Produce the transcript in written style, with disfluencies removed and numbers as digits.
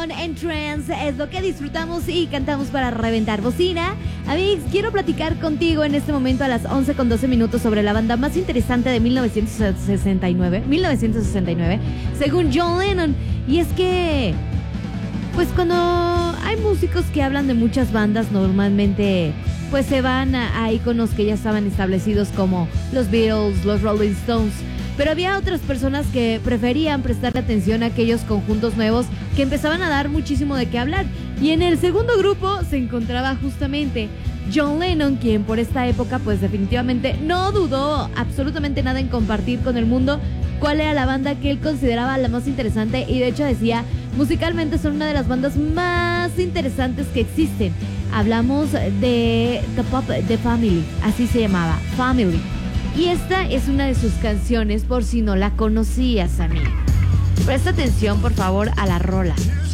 Entrance es lo que disfrutamos y cantamos para reventar bocina. Amigos, quiero platicar contigo en este momento a las 11:12 sobre la banda más interesante de 1969, según John Lennon. Y es que, pues cuando hay músicos que hablan de muchas bandas, normalmente pues se van a íconos que ya estaban establecidos como los Beatles, los Rolling Stones. Pero había otras personas que preferían prestar atención a aquellos conjuntos nuevos que empezaban a dar muchísimo de qué hablar. Y en el segundo grupo se encontraba justamente John Lennon, quien por esta época pues definitivamente no dudó absolutamente nada en compartir con el mundo cuál era la banda que él consideraba la más interesante, y de hecho decía, musicalmente son una de las bandas más interesantes que existen. Hablamos de The Family, así se llamaba, Family. Y esta es una de sus canciones, por si no la conocías, amigo. Presta atención, por favor, a la rola.